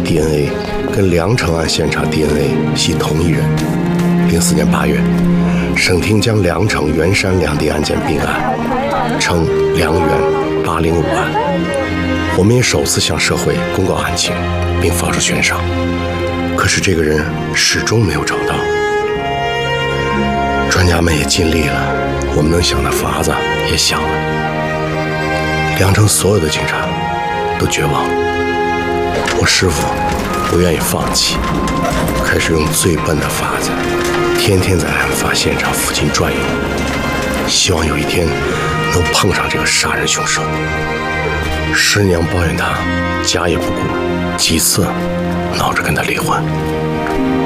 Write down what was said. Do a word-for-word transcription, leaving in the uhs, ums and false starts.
D N A 跟梁成案现场 D N A 系同一人。零四年八月，省厅将梁成、袁山两地案件并案，称梁袁八零五案。我们也首次向社会公告案情，并发出悬赏。可是这个人始终没有找到。专家们也尽力了，我们能想的法子也想了。梁城所有的警察都绝望了。我师傅不愿意放弃，开始用最笨的法子，天天在案发现场附近转悠，希望有一天能碰上这个杀人凶手。师娘抱怨他家也不顾，几次闹着跟他离婚。